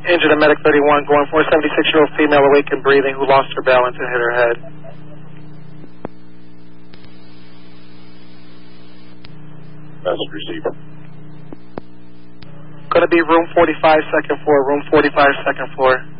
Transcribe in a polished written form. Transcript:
Injured at Medic 31, going for a 76-year-old female awake and breathing who lost her balance and hit her head. Message received. Going to be room 45, second floor, room 45, second floor.